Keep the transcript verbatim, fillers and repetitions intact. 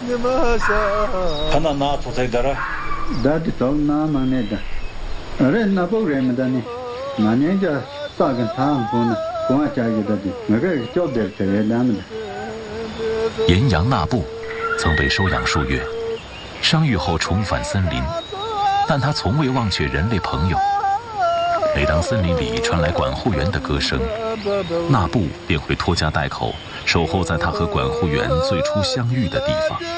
하나 나 도색더라. 다디 돌나 마네다. अरे ना बोले में दानी माने जा सागन थाम बोना कोआ चाहिए दादी मगर जो देते हैं दाम 岩羊纳布曾被收养数月，伤愈后重返森林，但他从未忘却人类朋友。每当森林里传来管护员的歌声，纳布便会拖家带口，守候在他和管护员最初相遇的地方。